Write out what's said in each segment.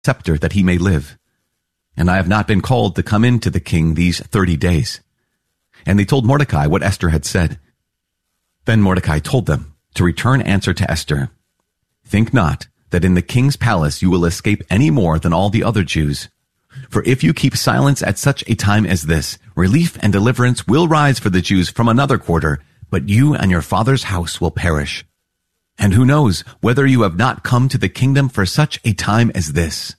scepter that he may live. And I have not been called to come in to the king these 30 days. And they told Mordecai what Esther had said. Then Mordecai told them to return answer to Esther. Think not that in the king's palace you will escape any more than all the other Jews. For if you keep silence at such a time as this, relief and deliverance will rise for the Jews from another quarter, but you and your father's house will perish. And who knows whether you have not come to the kingdom for such a time as this?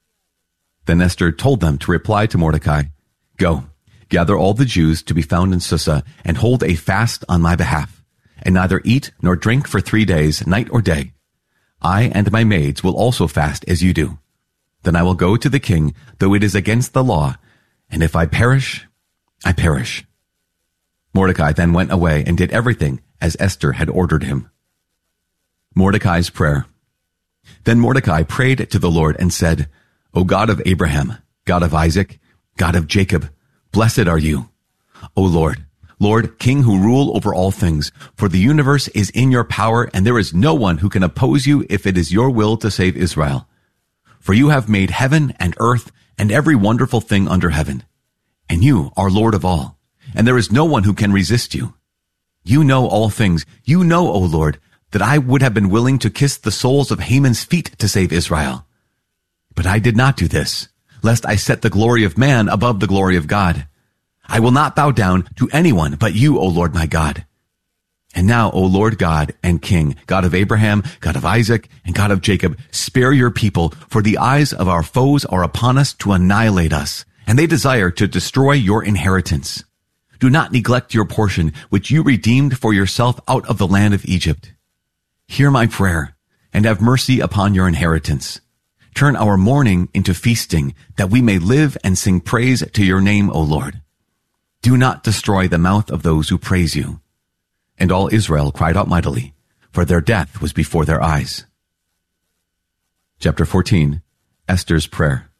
Then Esther told them to reply to Mordecai, Go, gather all the Jews to be found in Susa, and hold a fast on my behalf, and neither eat nor drink for 3 days, night or day. I and my maids will also fast as you do. Then I will go to the king, though it is against the law, and if I perish, I perish. Mordecai then went away and did everything as Esther had ordered him. Mordecai's prayer. Then Mordecai prayed to the Lord and said, O God of Abraham, God of Isaac, God of Jacob, blessed are you. O Lord, Lord, King who rule over all things, for the universe is in your power, and there is no one who can oppose you if it is your will to save Israel. For you have made heaven and earth and every wonderful thing under heaven. And you are Lord of all, and there is no one who can resist you. You know all things. You know, O Lord, that I would have been willing to kiss the soles of Haman's feet to save Israel. But I did not do this, lest I set the glory of man above the glory of God. I will not bow down to anyone but you, O Lord my God. And now, O Lord God and King, God of Abraham, God of Isaac, and God of Jacob, spare your people, for the eyes of our foes are upon us to annihilate us, and they desire to destroy your inheritance. Do not neglect your portion, which you redeemed for yourself out of the land of Egypt. Hear my prayer, and have mercy upon your inheritance. Turn our mourning into feasting, that we may live and sing praise to your name, O Lord. Do not destroy the mouth of those who praise you. And all Israel cried out mightily, for their death was before their eyes. Chapter 14, Esther's Prayer.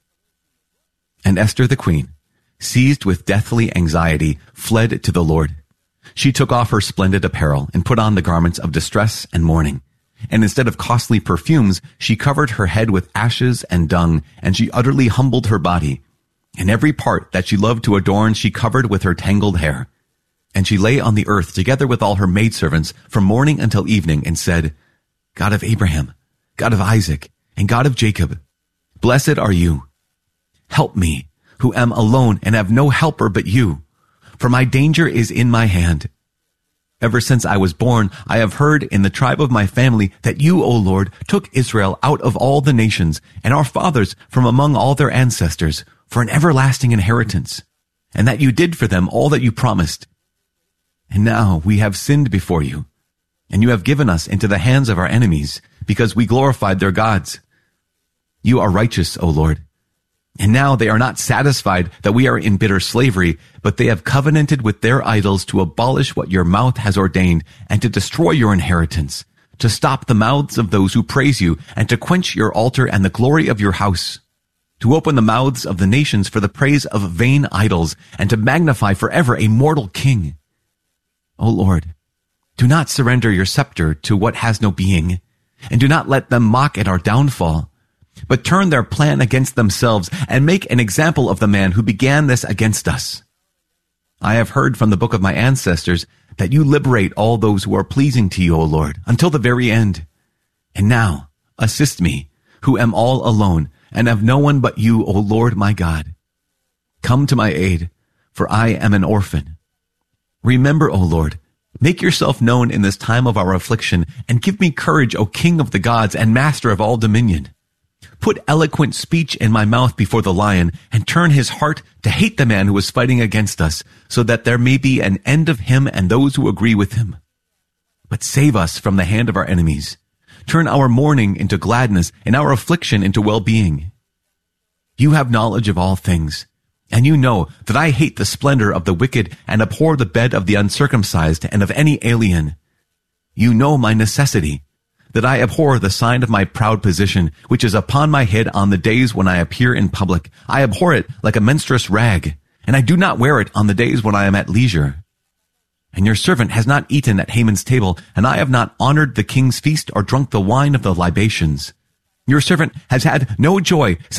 And Esther the queen, seized with deathly anxiety, fled to the Lord. She took off her splendid apparel and put on the garments of distress and mourning. And instead of costly perfumes, she covered her head with ashes and dung, and she utterly humbled her body. And every part that she loved to adorn she covered with her tangled hair. And she lay on the earth together with all her maidservants from morning until evening and said, God of Abraham, God of Isaac, and God of Jacob, blessed are you. Help me, who am alone and have no helper but you, for my danger is in my hand. Ever since I was born, I have heard in the tribe of my family that you, O Lord, took Israel out of all the nations and our fathers from among all their ancestors for an everlasting inheritance, and that you did for them all that you promised. And now we have sinned before you, and you have given us into the hands of our enemies, because we glorified their gods. You are righteous, O Lord. And now they are not satisfied that we are in bitter slavery, but they have covenanted with their idols to abolish what your mouth has ordained, and to destroy your inheritance, to stop the mouths of those who praise you, and to quench your altar and the glory of your house, to open the mouths of the nations for the praise of vain idols, and to magnify forever a mortal king. O Lord, do not surrender your scepter to what has no being, and do not let them mock at our downfall, but turn their plan against themselves and make an example of the man who began this against us. I have heard from the book of my ancestors that you liberate all those who are pleasing to you, O Lord, until the very end. And now assist me, who am all alone and have no one but you, O Lord my God. Come to my aid, for I am an orphan. Remember, O Lord, make yourself known in this time of our affliction, and give me courage, O King of the gods and Master of all dominion. Put eloquent speech in my mouth before the lion, and turn his heart to hate the man who is fighting against us, so that there may be an end of him and those who agree with him. But save us from the hand of our enemies. Turn our mourning into gladness, and our affliction into well-being. You have knowledge of all things, and you know that I hate the splendor of the wicked and abhor the bed of the uncircumcised and of any alien. You know my necessity, that I abhor the sign of my proud position, which is upon my head on the days when I appear in public. I abhor it like a menstruous rag, and I do not wear it on the days when I am at leisure. And your servant has not eaten at Haman's table, and I have not honored the king's feast or drunk the wine of the libations. Your servant has had no joy